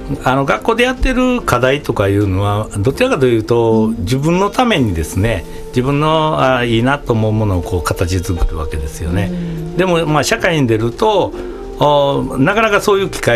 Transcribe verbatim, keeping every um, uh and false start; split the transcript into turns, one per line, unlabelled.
あの学校でやってる課題とかいうのはどちらかというと、うん、自分のためにですね、自分のあいいなと思うものをこう形作るわけですよね、うん、でもまあ社会に出るとなかなかそういう機会